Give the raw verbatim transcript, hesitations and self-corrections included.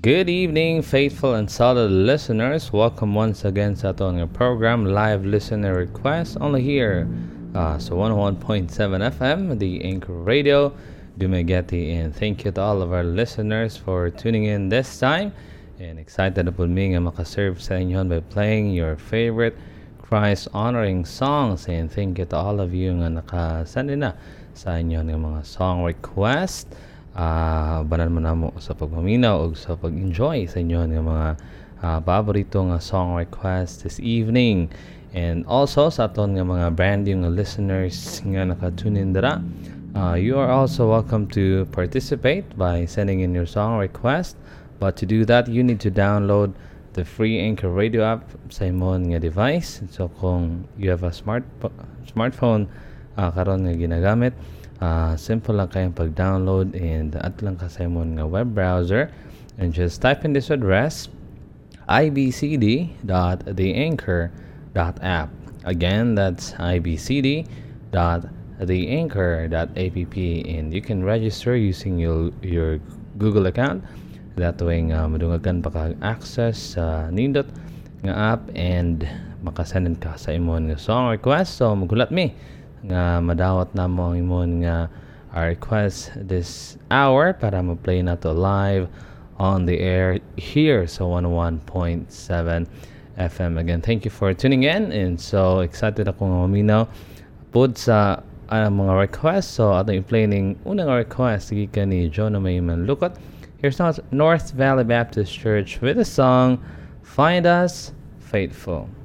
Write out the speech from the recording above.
Good evening, faithful and solid listeners. Welcome once again sa atong program, Live Listener Request, only here uh, sa one oh one point seven F M, the Anchor Radio, Dumaguete. And thank you to all of our listeners for tuning in this time. And excited na po mi nga makaserve sa inyo by playing your favorite Christ-honoring songs. And thank you to all of you nga nakasend na sa inyo ng mga song request. Uh, banan mo na mo sa pagmaminaw o sa pag-enjoy sa inyo ng mga uh, paborito nga song request this evening. And also sa aton nga mga brand new listeners nga nakatune in dara, uh, you are also welcome to participate by sending in your song request. But to do that, you need to download the free Anchor Radio app sa imong nga device. So kung you have a smart smartphone uh, karon nga ginagamit, Uh, simple lang kayong pag-download and at lang ka sa imong nga web browser and just type in this address i b c d dot the anchor dot app. Again, that's i b c d dot the anchor dot app, and you can register using your, your Google account. That way nga madungagan pa kag-access sa uh, nindot nga app and makasend ka sa imong nga song request. So magulat mi nga madawat na mo ang imong nga uh, request this hour para ma-play na to live on the air here sa one oh one point seven F M. Again, thank you for tuning in, and so excited ako nga maminaw pud sa uh, mga request. So atong i-play ning unang request gikan ni Jonah Mayman Lukot. Here's North Valley Baptist Church with the song Find Us Faithful.